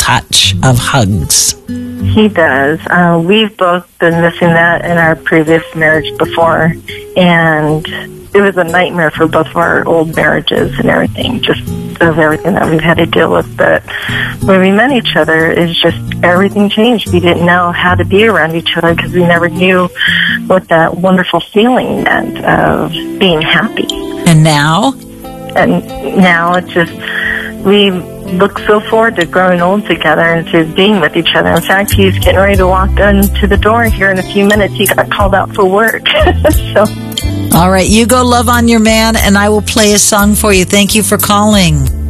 touch of hugs. He does. We've both been missing that in our previous marriage before, and it was a nightmare for both of our old marriages and everything, just of everything that we've had to deal with. But when we met each other, it's just everything changed. We didn't know how to be around each other because we never knew what that wonderful feeling meant of being happy. And now? And now it's just, we look so forward to growing old together and to being with each other. In fact, he's getting ready to walk into the door here in a few minutes. He got called out for work. So, all right, you go love on your man, and I will play a song for you. Thank you for calling.